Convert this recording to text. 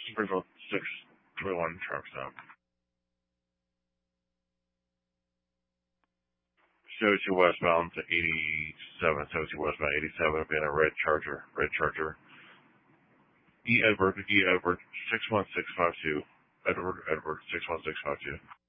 Springfield 621 truck stop. 72 westbound to 87, 72 westbound 87, being a red Charger. Edward 61652. Edward 61652.